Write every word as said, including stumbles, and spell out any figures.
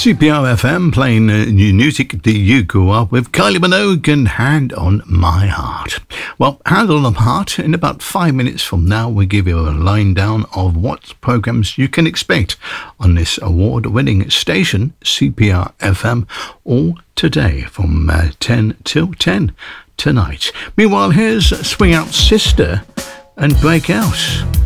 C P R F M playing uh, new music that you grew up with. Kylie Minogue and Hand on My Heart. Well, Hand on My Heart, in about five minutes from now, we'll give you a line down of what programs you can expect on this award-winning station, C P R F M, all today from uh, ten till ten tonight. Meanwhile, here's Swing Out Sister and Break Out.